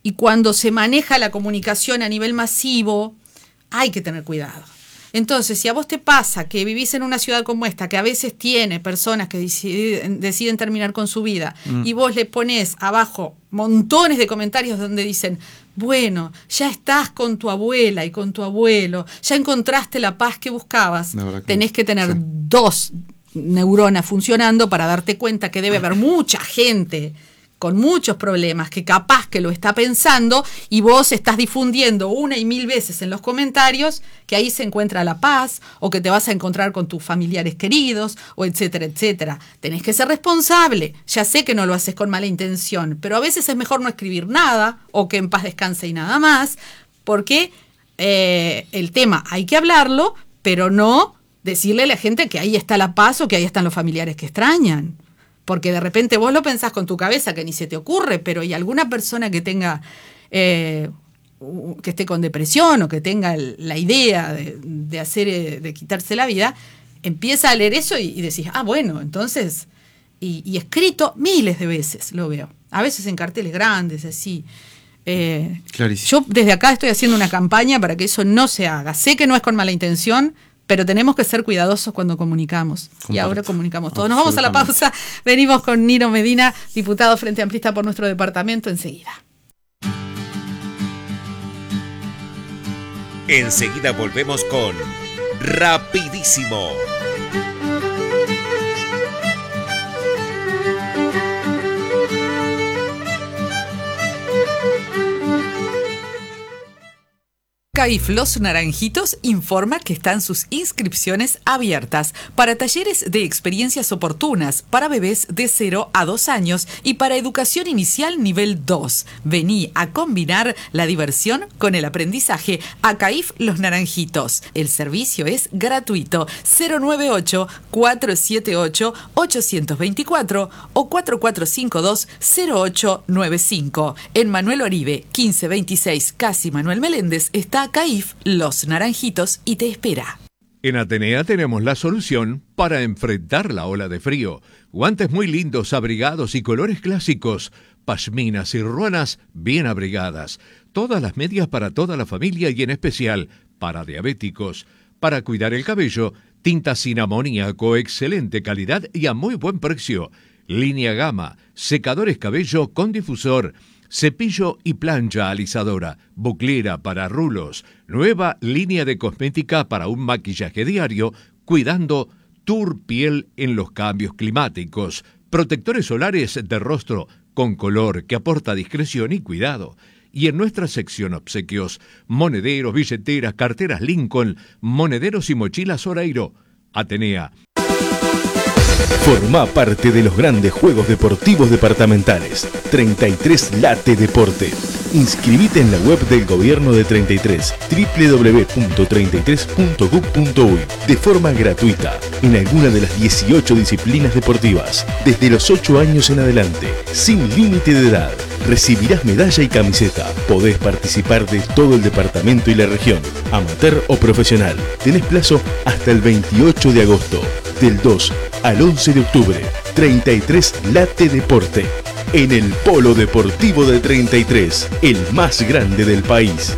Y cuando se maneja la comunicación a nivel masivo, hay que tener cuidado. Entonces, si a vos te pasa que vivís en una ciudad como esta, que a veces tiene personas que deciden terminar con su vida, y vos le ponés abajo montones de comentarios donde dicen, bueno, ya estás con tu abuela y con tu abuelo, ya encontraste la paz que buscabas, tenés que tener dos neuronas funcionando para darte cuenta que debe haber mucha gente con muchos problemas, que capaz que lo está pensando y vos estás difundiendo una y mil veces en los comentarios que ahí se encuentra la paz, o que te vas a encontrar con tus familiares queridos, o etcétera, etcétera. Tenés que ser responsable. Ya sé que no lo haces con mala intención, pero a veces es mejor no escribir nada, o que en paz descanse y nada más, porque el tema hay que hablarlo, pero no decirle a la gente que ahí está la paz o que ahí están los familiares que extrañan. Porque de repente vos lo pensás con tu cabeza que ni se te ocurre, pero hay alguna persona que tenga, que esté con depresión o que tenga la idea de quitarse la vida, empieza a leer eso y decís, bueno, entonces, y escrito miles de veces lo veo, a veces en carteles grandes, así. Yo desde acá estoy haciendo una campaña para que eso no se haga. Sé que no es con mala intención, pero tenemos que ser cuidadosos cuando comunicamos. Y ahora comunicamos todos. Nos vamos a la pausa. Venimos con Nino Medina, diputado Frente Amplista por nuestro departamento, enseguida. Enseguida volvemos con Rapidísimo. CAIF Los Naranjitos informa que están sus inscripciones abiertas para talleres de experiencias oportunas para bebés de 0 a 2 años y para educación inicial nivel 2. Vení a combinar la diversión con el aprendizaje a CAIF Los Naranjitos. El servicio es gratuito. 098-478-824 o 4452-0895. En Manuel Oribe, 1526, Casi Manuel Meléndez, está CAIF Los Naranjitos y te espera. En Atenea tenemos la solución para enfrentar la ola de frío. Guantes muy lindos, abrigados y colores clásicos. Pashminas y ruanas bien abrigadas. Todas las medias para toda la familia y en especial para diabéticos. Para cuidar el cabello, tinta sin amoníaco, excelente calidad y a muy buen precio. Línea Gama, secadores cabello con difusor. Cepillo y plancha alisadora, buclera para rulos, nueva línea de cosmética para un maquillaje diario, cuidando tu piel en los cambios climáticos, protectores solares de rostro con color que aporta discreción y cuidado. Y en nuestra sección obsequios, monederos, billeteras, carteras Lincoln, monederos y mochilas Oreiro. Atenea. Forma parte de los grandes Juegos Deportivos Departamentales. 33 Late Deporte. Inscribite en la web del Gobierno de 33, www.33.gov.uy, de forma gratuita, en alguna de las 18 disciplinas deportivas, desde los 8 años en adelante, sin límite de edad. Recibirás medalla y camiseta. Podés participar de todo el departamento y la región, amateur o profesional. Tenés plazo hasta el 28 de agosto. Del 2 al 11 de octubre, 33 Late Deporte, en el Polo Deportivo de 33, el más grande del país.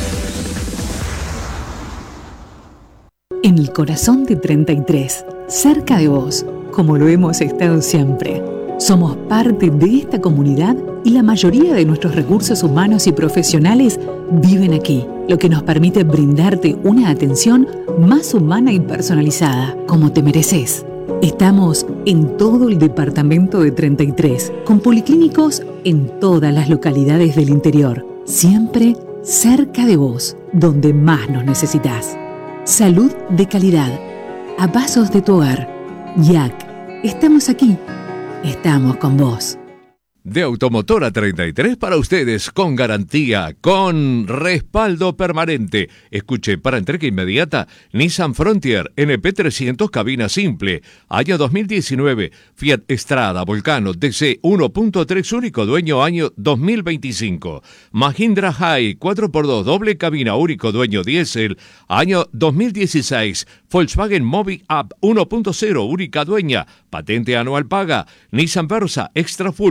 En el corazón de 33, cerca de vos, como lo hemos estado siempre. Somos parte de esta comunidad y la mayoría de nuestros recursos humanos y profesionales viven aquí, lo que nos permite brindarte una atención más humana y personalizada, como te mereces. Estamos en todo el departamento de 33, con policlínicos en todas las localidades del interior, siempre cerca de vos, donde más nos necesitas. Salud de calidad, a pasos de tu hogar. YAC, estamos aquí, estamos con vos. De Automotora 33 para ustedes, con garantía, con respaldo permanente. Escuche, para entrega inmediata, Nissan Frontier NP300 cabina simple, año 2019, Fiat Strada Volcano DC 1.3 único dueño año 2025, Mahindra High 4x2 doble cabina único dueño diésel, año 2016, Volkswagen Mobi Up 1.0 única dueña, patente anual paga, Nissan Versa Extra Full manual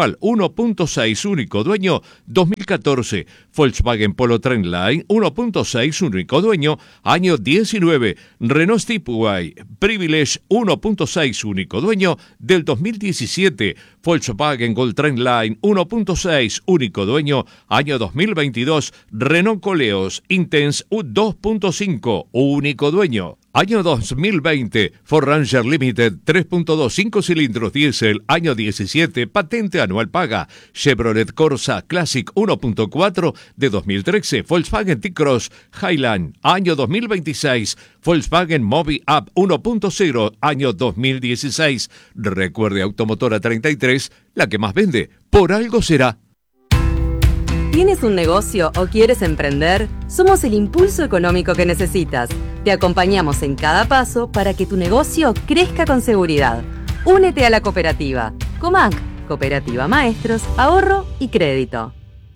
anual 1.6 único dueño 2014. Volkswagen Polo Trendline 1.6 único dueño año 19. Renault Stepway Privilege 1.6 único dueño del 2017. Volkswagen Gold Trendline 1.6 único dueño año 2022. Renault Coleos Intense 2.5 único dueño. Año 2020, Ford Ranger Limited 3.2 5 cilindros diésel, año 17, patente anual paga. Chevrolet Corsa Classic 1.4 de 2013, Volkswagen T-Cross Highland, año 2026, Volkswagen Mobi Up 1.0, año 2016. Recuerde, Automotora 33, la que más vende, por algo será. ¿Tienes un negocio o quieres emprender? Somos el impulso económico que necesitas. Te acompañamos en cada paso para que tu negocio crezca con seguridad. Únete a la cooperativa. Comac, Cooperativa Maestros, Ahorro y Crédito.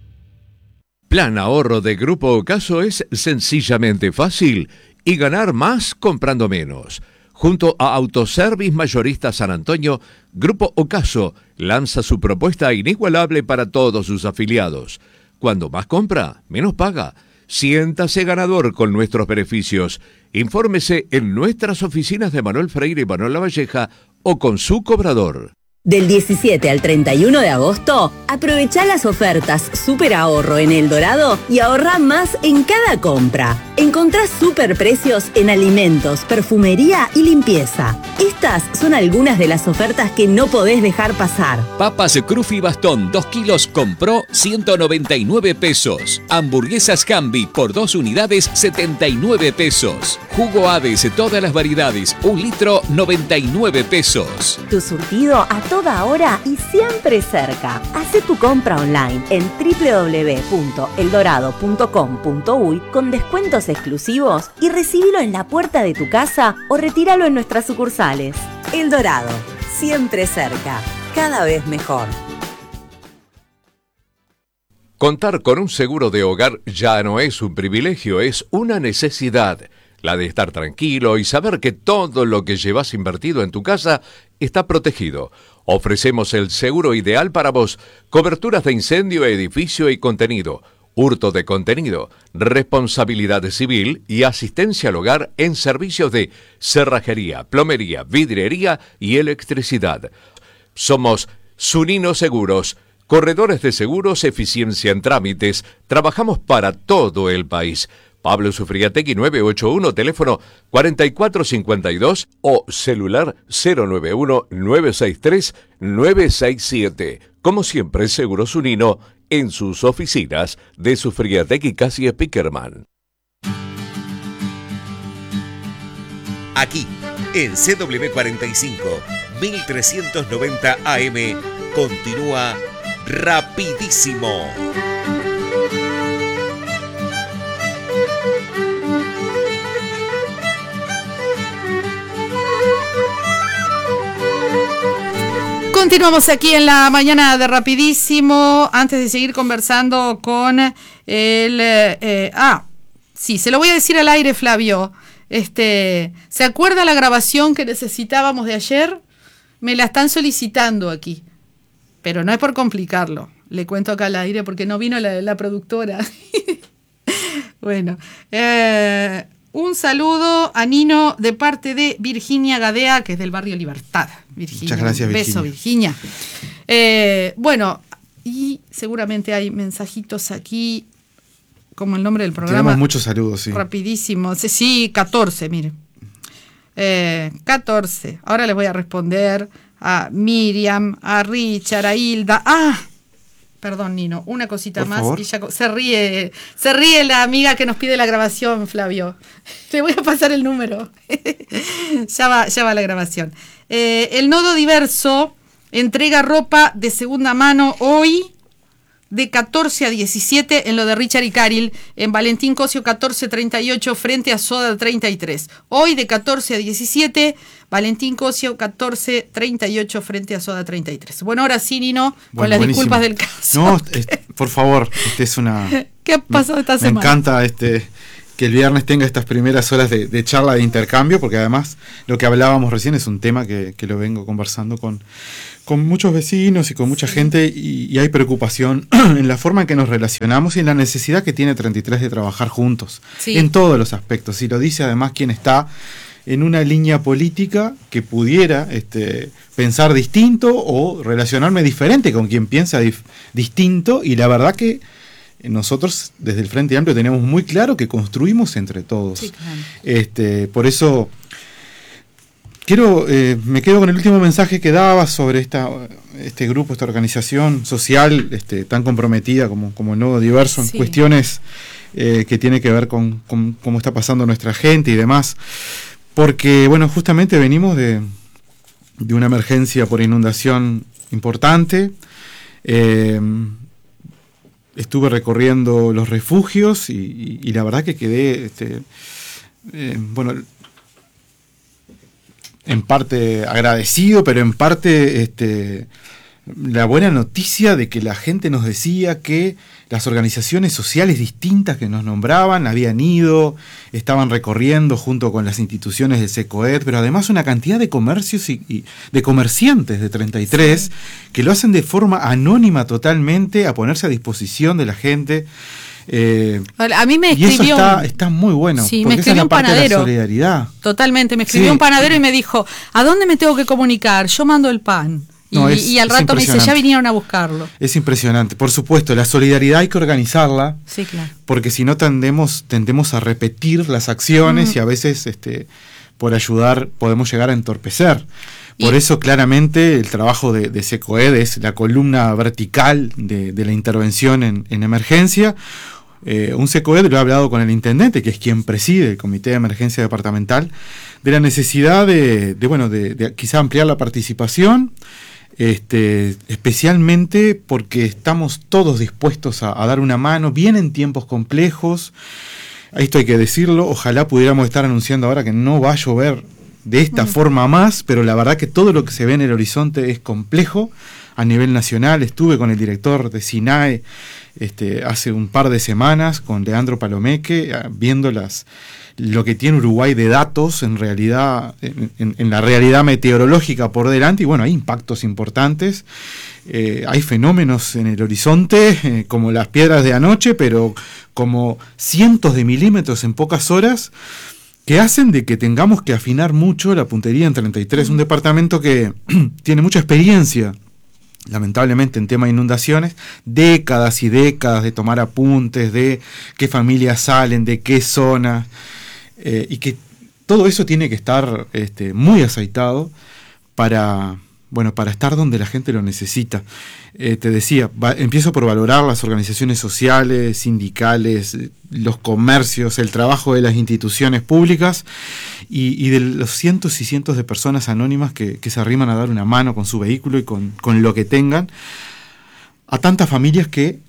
Plan ahorro de Grupo Ocaso es sencillamente fácil y ganar más comprando menos. Junto a Autoservice Mayorista San Antonio, Grupo Ocaso lanza su propuesta inigualable para todos sus afiliados. Cuando más compra, menos paga. Siéntase ganador con nuestros beneficios. Infórmese en nuestras oficinas de Manuel Freire y Manuel Lavalleja o con su cobrador. Del 17 al 31 de agosto, aprovecha las ofertas Super Ahorro en El Dorado y ahorra más en cada compra. Encontrás super precios en alimentos, perfumería y limpieza. Estas son algunas de las ofertas que no podés dejar pasar. Papas Crufi Bastón 2 kilos compró 199 pesos. Hamburguesas Cambi por 2 unidades 79 pesos. Jugo Hades todas las variedades 1 litro 99 pesos. Tu surtido a toda hora y siempre cerca. Hacé tu compra online en www.eldorado.com.uy con descuentos exclusivos y recibilo en la puerta de tu casa o retíralo en nuestras sucursales. El Dorado, siempre cerca, cada vez mejor. Contar con un seguro de hogar ya no es un privilegio, es una necesidad. La de estar tranquilo y saber que todo lo que llevas invertido en tu casa está protegido. Ofrecemos el seguro ideal para vos. Coberturas de incendio, edificio y contenido. Hurto de contenido. Responsabilidad civil y asistencia al hogar en servicios de cerrajería, plomería, vidriería y electricidad. Somos Zunino Seguros. Corredores de seguros, eficiencia en trámites. Trabajamos para todo el país. Pablo Sufriategui 981, teléfono 4452 o celular 091-963-967. Como siempre, Seguro Zunino en sus oficinas de Sufriategui Casi Spickerman. Aquí, en CW45, 1390 AM, continúa Rapidísimo. Continuamos aquí en la mañana de Rapidísimo. Antes de seguir conversando con el... sí, se lo voy a decir al aire, Flavio. ¿Se acuerda la grabación que necesitábamos de ayer? Me la están solicitando aquí. Pero no es por complicarlo. Le cuento acá al aire porque no vino la productora. Bueno. Un saludo a Nino de parte de Virginia Gadea, que es del barrio Libertad. Virginia, muchas gracias, Virginia. Beso, Virginia. Bueno, y seguramente hay mensajitos aquí, como el nombre del programa. Tenemos muchos saludos, sí. Rapidísimo. Sí, 14, mire. 14. Ahora les voy a responder a Miriam, a Richard, a Hilda. Perdón, Nino, una cosita Por más. favor. Y ya se ríe la amiga que nos pide la grabación, Flavio. Le voy a pasar el número. Ya va la grabación. El Nodo Diverso entrega ropa de segunda mano hoy de 14 a 17 en lo de Richard y Caril, en Valentín Cosio 1438 frente a Soda 33. Hoy de 14 a 17, Valentín Cosio 1438 frente a Soda 33. Bueno, ahora sí, Nino, con las buenísimo. disculpas del caso. No, por favor, es una... ¿Qué pasó esta semana? Me encanta que el viernes tenga estas primeras horas de charla de intercambio, porque además lo que hablábamos recién es un tema que lo vengo conversando con muchos vecinos y con mucha gente, y hay preocupación en la forma en que nos relacionamos y en la necesidad que tiene 33 de trabajar juntos, en todos los aspectos. Y lo dice además quien está en una línea política que pudiera pensar distinto o relacionarme diferente con quien piensa distinto, y la verdad que nosotros desde el Frente Amplio tenemos muy claro que construimos entre todos. Sí, claro. Por eso me quedo con el último mensaje que daba sobre este grupo, esta organización social tan comprometida como el Nodo Diverso, en cuestiones que tiene que ver con cómo está pasando nuestra gente y demás. Porque, bueno, justamente venimos de una emergencia por inundación importante. Estuve recorriendo los refugios y la verdad que quedé, en parte agradecido, pero en parte la buena noticia de que la gente nos decía que las organizaciones sociales distintas que nos nombraban habían ido, estaban recorriendo junto con las instituciones del SECOED, pero además una cantidad de comercios y de comerciantes de 33 que lo hacen de forma anónima totalmente, a ponerse a disposición de la gente. A mí me escribió, y eso está muy bueno, sí, porque me escribió esa es la parte un panadero, de la solidaridad. Totalmente, me escribió un panadero y me dijo, ¿a dónde me tengo que comunicar? Yo mando el pan. Y al rato me dice, ya vinieron a buscarlo. Es impresionante. Por supuesto, la solidaridad hay que organizarla, sí, claro, porque si no tendemos a repetir las acciones y a veces por ayudar podemos llegar a entorpecer. Por eso claramente el trabajo de SECOED es la columna vertical de la intervención en emergencia. Un SECOED, lo he hablado con el intendente, que es quien preside el Comité de Emergencia Departamental, de la necesidad de quizá ampliar la participación, especialmente porque estamos todos dispuestos a dar una mano. Vienen tiempos complejos, esto hay que decirlo, ojalá pudiéramos estar anunciando ahora que no va a llover de esta forma más, pero la verdad que todo lo que se ve en el horizonte es complejo a nivel nacional. Estuve con el director de SINAE hace un par de semanas, con Leandro Palomeque, viendo lo que tiene Uruguay de datos en realidad, en la realidad meteorológica por delante, y bueno, hay impactos importantes, hay fenómenos en el horizonte, como las piedras de anoche, pero como cientos de milímetros en pocas horas, que hacen de que tengamos que afinar mucho la puntería en 33, un departamento que tiene mucha experiencia, lamentablemente, en tema de inundaciones, décadas y décadas de tomar apuntes de qué familias salen, de qué zonas, y que todo eso tiene que estar muy aceitado para estar donde la gente lo necesita. Te decía, empiezo por valorar las organizaciones sociales, sindicales, los comercios, el trabajo de las instituciones públicas y de los cientos y cientos de personas anónimas que se arriman a dar una mano con su vehículo y con lo que tengan, a tantas familias que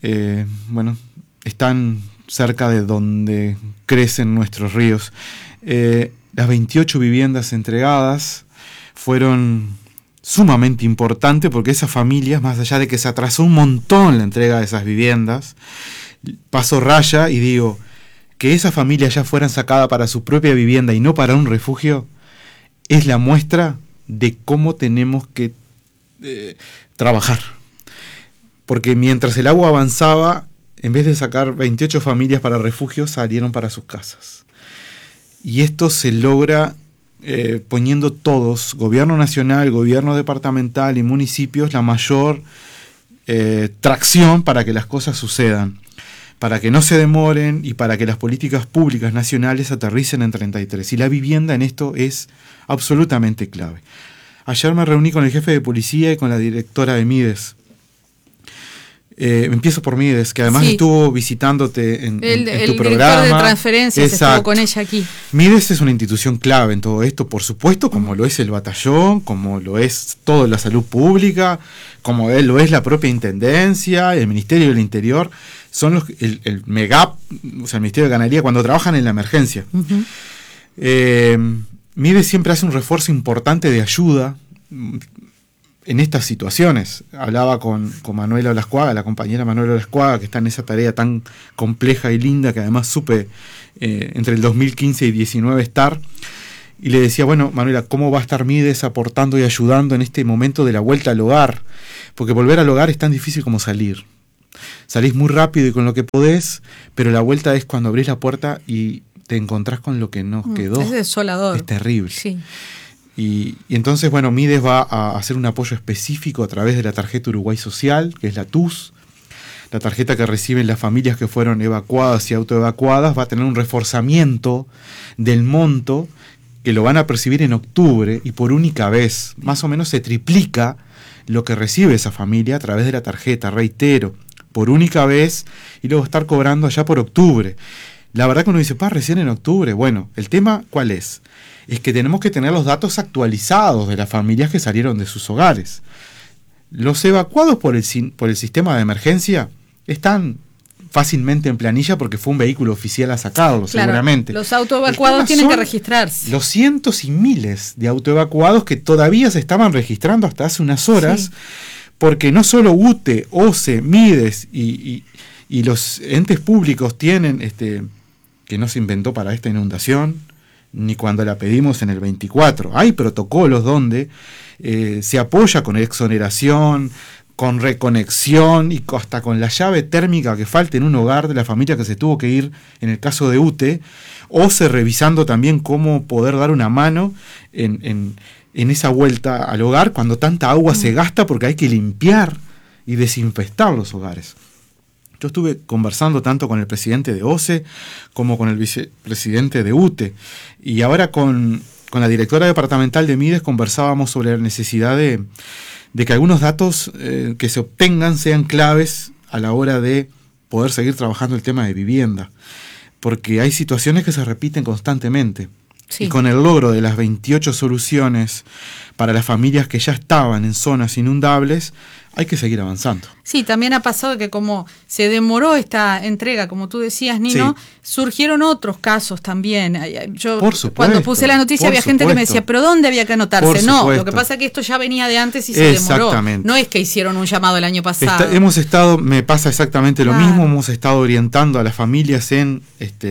están cerca de donde crecen nuestros ríos. Las 28 viviendas entregadas fueron sumamente importantes, porque esas familias, más allá de que se atrasó un montón la entrega de esas viviendas, paso raya y digo, que esas familias ya fueran sacadas para su propia vivienda y no para un refugio, es la muestra de cómo tenemos que trabajar. Porque mientras el agua avanzaba, en vez de sacar 28 familias para refugios, salieron para sus casas. Y esto se logra poniendo todos, gobierno nacional, gobierno departamental y municipios, la mayor tracción para que las cosas sucedan, para que no se demoren y para que las políticas públicas nacionales aterricen en 33. Y la vivienda en esto es absolutamente clave. Ayer me reuní con el jefe de policía y con la directora de Mides. Empiezo por Mides, que además estuvo visitándote en tu programa. El director de transferencias estuvo con ella aquí. Mides es una institución clave en todo esto, por supuesto, como lo es el batallón, como lo es toda la salud pública, como lo es la propia intendencia, el Ministerio del Interior, son el MEGAP, o sea, el Ministerio de Ganadería, cuando trabajan en la emergencia. Mides siempre hace un refuerzo importante de ayuda. en estas situaciones. Hablaba con Manuela Olascuaga, la compañera Manuela Olascuaga, que está en esa tarea tan compleja y linda, que además supe entre el 2015 y 2019 estar, y le decía, bueno, Manuela, ¿cómo va a estar Mides aportando y ayudando en este momento de la vuelta al hogar? Porque volver al hogar es tan difícil como salir. Salís muy rápido y con lo que podés, pero la vuelta es cuando abrís la puerta y te encontrás con lo que nos quedó. Es desolador. Es terrible. Sí. Y entonces, bueno, Mides va a hacer un apoyo específico a través de la tarjeta Uruguay Social, que es la TUS, la tarjeta que reciben las familias que fueron evacuadas y autoevacuadas. Va a tener un reforzamiento del monto que lo van a percibir en octubre, y por única vez, más o menos se triplica lo que recibe esa familia a través de la tarjeta, reitero, por única vez, y luego estar cobrando allá por octubre. La verdad que uno dice, recién en octubre. Bueno, el tema, ¿cuál es? Es que tenemos que tener los datos actualizados de las familias que salieron de sus hogares. Los evacuados por el sistema de emergencia están fácilmente en planilla porque fue un vehículo oficial a sacarlo, claro, seguramente. Los autoevacuados tienen que registrarse. Los cientos y miles de autoevacuados que todavía se estaban registrando hasta hace unas horas, sí, porque no solo UTE, OCE, Mides y los entes públicos tienen, que no se inventó para esta inundación, ni cuando la pedimos en el 24. Hay protocolos donde se apoya con exoneración, con reconexión y hasta con la llave térmica que falta en un hogar de la familia que se tuvo que ir en el caso de UTE, o revisando también cómo poder dar una mano en esa vuelta al hogar cuando tanta agua se gasta, porque hay que limpiar y desinfectar los hogares. Yo estuve conversando tanto con el presidente de OCE como con el vicepresidente de UTE, y ahora con la directora departamental de Mides conversábamos sobre la necesidad de que algunos datos que se obtengan sean claves a la hora de poder seguir trabajando el tema de vivienda, porque hay situaciones que se repiten constantemente. Sí. Y con el logro de las 28 soluciones para las familias que ya estaban en zonas inundables, hay que seguir avanzando. Sí, también ha pasado que como se demoró esta entrega, como tú decías, Nino, sí, surgieron otros casos también. Yo por supuesto, cuando puse la noticia había gente que me decía, ¿pero dónde había que anotarse? No, lo que pasa es que esto ya venía de antes y se demoró. No es que hicieron un llamado el año pasado. Me pasa exactamente lo mismo, hemos estado orientando a las familias en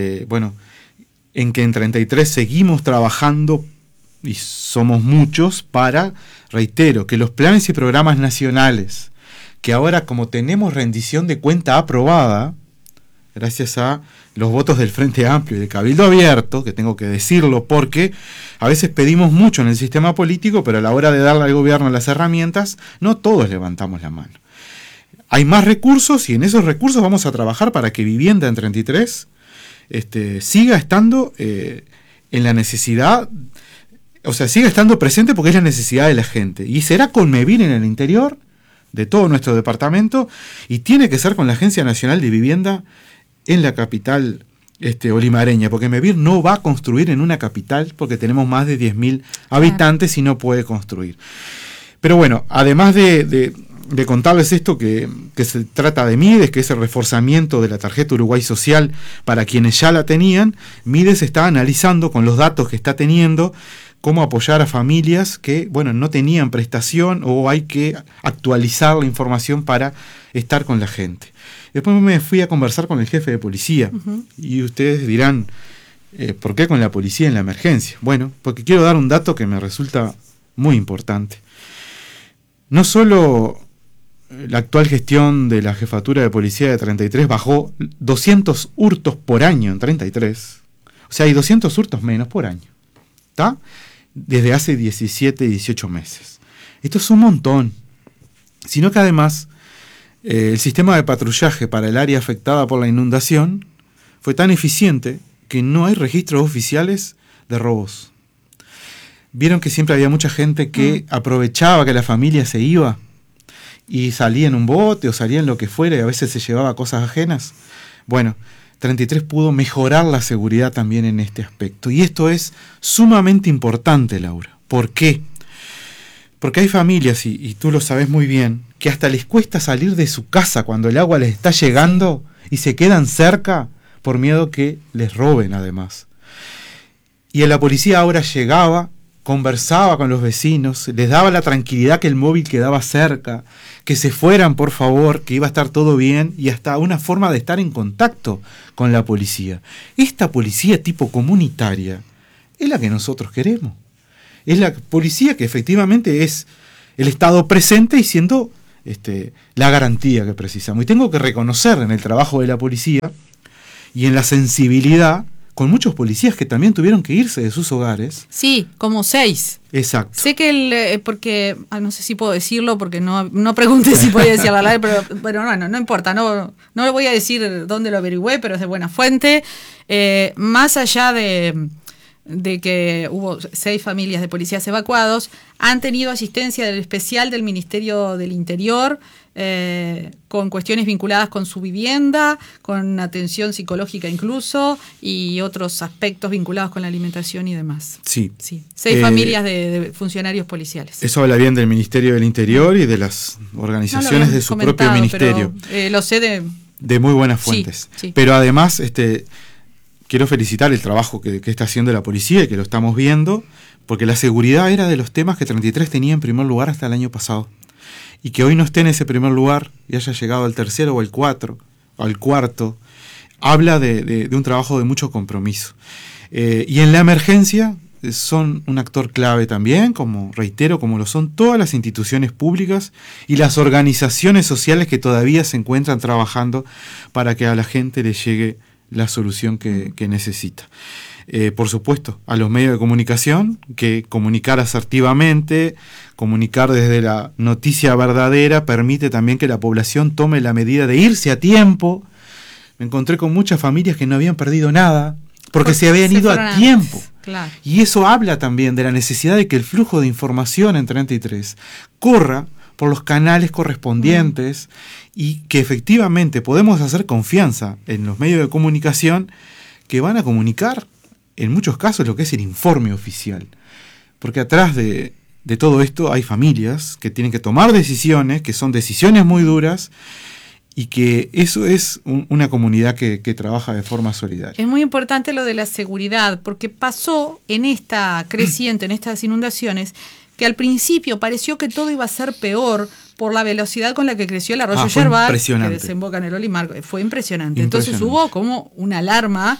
que en 33 seguimos trabajando, y somos muchos, para, reitero, que los planes y programas nacionales, que ahora como tenemos rendición de cuenta aprobada, gracias a los votos del Frente Amplio y del Cabildo Abierto, que tengo que decirlo porque a veces pedimos mucho en el sistema político, pero a la hora de darle al gobierno las herramientas, no todos levantamos la mano. Hay más recursos, y en esos recursos vamos a trabajar para que Vivienda en 33 siga estando en la necesidad, o sea, siga estando presente porque es la necesidad de la gente. Y será con MEVIR en el interior de todo nuestro departamento, y tiene que ser con la Agencia Nacional de Vivienda en la capital olimareña, porque MEVIR no va a construir en una capital porque tenemos más de 10.000 habitantes y no puede construir. Pero bueno, además de contarles esto que se trata de Mides, que es el reforzamiento de la tarjeta Uruguay Social para quienes ya la tenían, Mides está analizando con los datos que está teniendo cómo apoyar a familias que, no tenían prestación, o hay que actualizar la información para estar con la gente. Después me fui a conversar con el jefe de policía, y ustedes dirán, ¿por qué con la policía en la emergencia? Bueno, porque quiero dar un dato que me resulta muy importante. No solo la actual gestión de la jefatura de policía de 33 bajó 200 hurtos por año en 33, o sea, hay 200 hurtos menos por año, ¿está? Desde hace 17, 18 meses. Esto es un montón. Sino que además el sistema de patrullaje para el área afectada por la inundación fue tan eficiente que no hay registros oficiales de robos. Vieron que siempre había mucha gente que aprovechaba que la familia se iba y salía en un bote o salía en lo que fuera, y a veces se llevaba cosas ajenas. Bueno, 33 pudo mejorar la seguridad también en este aspecto. Y esto es sumamente importante, Laura. ¿Por qué? Porque hay familias, y tú lo sabes muy bien, que hasta les cuesta salir de su casa cuando el agua les está llegando, y se quedan cerca por miedo que les roben además. Y la policía ahora llegaba conversaba con los vecinos, les daba la tranquilidad que el móvil quedaba cerca, que se fueran por favor, que iba a estar todo bien, y hasta una forma de estar en contacto con la policía. Esta policía tipo comunitaria es la que nosotros queremos. Es la policía que efectivamente es el Estado presente y siendo la garantía que precisamos. Y tengo que reconocer en el trabajo de la policía y en la sensibilidad con muchos policías que también tuvieron que irse de sus hogares. Sí, como 6. Exacto. Sé que porque, no sé si puedo decirlo, porque no pregunté si podía decirlo al aire, pero no importa, no le voy a decir dónde lo averigüé, pero es de buena fuente. Más allá de que hubo 6 familias de policías evacuados, han tenido asistencia del especial del Ministerio del Interior, con cuestiones vinculadas con su vivienda, con atención psicológica incluso, y otros aspectos vinculados con la alimentación y demás. Sí. 6 familias de funcionarios policiales. Eso habla bien del Ministerio del Interior y de las organizaciones de su propio ministerio. Pero, lo sé de muy buenas fuentes. Sí. Pero además, quiero felicitar el trabajo que está haciendo la policía y que lo estamos viendo, porque la seguridad era de los temas que 33 tenía en primer lugar hasta el año pasado. Y que hoy no esté en ese primer lugar y haya llegado al tercero o al cuarto, habla de un trabajo de mucho compromiso. Y en la emergencia son un actor clave también, como lo son todas las instituciones públicas y las organizaciones sociales que todavía se encuentran trabajando para que a la gente le llegue la solución que necesita. Por supuesto, a los medios de comunicación, que comunicar asertivamente, comunicar desde la noticia verdadera, permite también que la población tome la medida de irse a tiempo. Me encontré con muchas familias que no habían perdido nada, porque se habían ido a tiempo. Claro. Y eso habla también de la necesidad de que el flujo de información en 33 corra por los canales correspondientes y que efectivamente podemos hacer confianza en los medios de comunicación que van a comunicar en muchos casos lo que es el informe oficial. Porque atrás de todo esto hay familias que tienen que tomar decisiones, que son decisiones muy duras, y que eso es una comunidad que trabaja de forma solidaria. Es muy importante lo de la seguridad, porque pasó en esta creciente, en estas inundaciones, que al principio pareció que todo iba a ser peor por la velocidad con la que creció el arroyo Yerbal, que desemboca en el Olimar. Fue impresionante. Entonces hubo como una alarma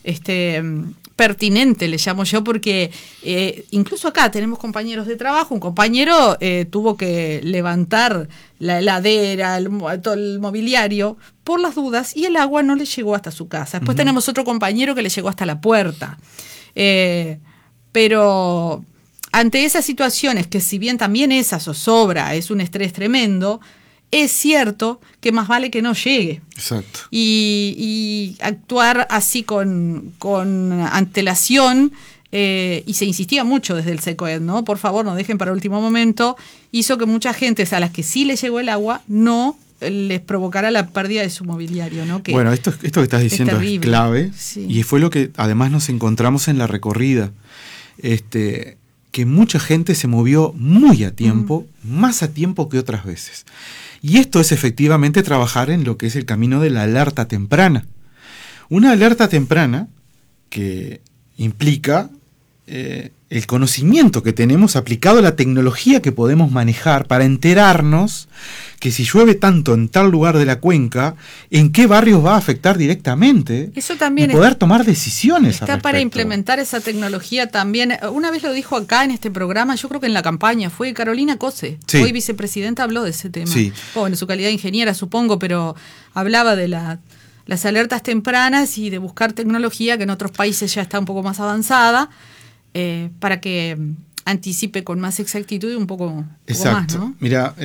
pertinente, le llamo yo, porque incluso acá tenemos compañeros de trabajo. Un compañero tuvo que levantar la heladera, todo el mobiliario, por las dudas, y el agua no le llegó hasta su casa. Después tenemos otro compañero que le llegó hasta la puerta. Pero ante esas situaciones, que si bien también esa zozobra es un estrés tremendo, es cierto que más vale que no llegue. Exacto. Y actuar así con antelación, y se insistía mucho desde el SECOED, ¿no? Por favor, no dejen para último momento, hizo que mucha gente a las que sí les llegó el agua no les provocara la pérdida de su mobiliario, ¿no? Que bueno, esto que estás diciendo es clave, sí. Y fue lo que además nos encontramos en la recorrida. Que mucha gente se movió muy a tiempo, más a tiempo que otras veces. Y esto es efectivamente trabajar en lo que es el camino de la alerta temprana. Una alerta temprana que implica el conocimiento que tenemos aplicado a la tecnología que podemos manejar para enterarnos que si llueve tanto en tal lugar de la cuenca, en qué barrios va a afectar directamente. Eso también y poder tomar decisiones está para implementar esa tecnología también. Una vez lo dijo acá en este programa, yo creo que en la campaña, fue Carolina Cose, sí. Hoy vicepresidenta, habló de ese tema. Sí. En su calidad de ingeniera, supongo, pero hablaba de las alertas tempranas y de buscar tecnología que en otros países ya está un poco más avanzada, para que anticipe con más exactitud y un poco exacto. más, ¿no? Mira,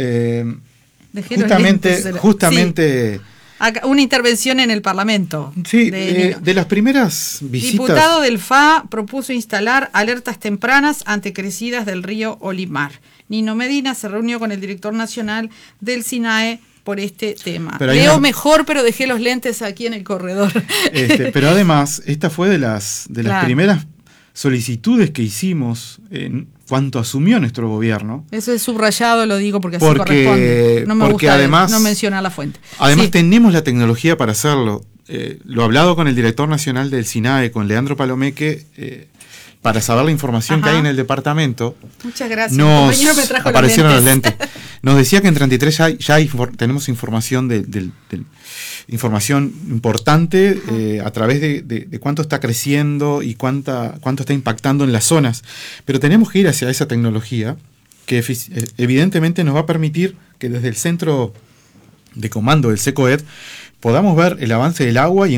justamente sí. Acá, una intervención en el Parlamento. Sí, de las primeras visitas. Diputado del FA propuso instalar alertas tempranas ante crecidas del río Olimar. Nino Medina se reunió con el director nacional del SINAE por este tema. Leo mejor, pero dejé los lentes aquí en el corredor. Pero además, esta fue de las claro. primeras solicitudes que hicimos en cuanto asumió nuestro gobierno. Eso es subrayado, lo digo porque así corresponde. No me gusta además, no mencionar la fuente. Además sí. Tenemos la tecnología para hacerlo. Lo hablado con el director nacional del SINAE, con Leandro Palomeque, para saber la información que hay en el departamento. Muchas gracias. Nos Compañero me trajo aparecieron los los lentes. Nos decía que en 33 tenemos información información importante a través de cuánto está creciendo y cuánto está impactando en las zonas. Pero tenemos que ir hacia esa tecnología que evidentemente nos va a permitir que desde el centro de comando del SECOED podamos ver el avance del agua y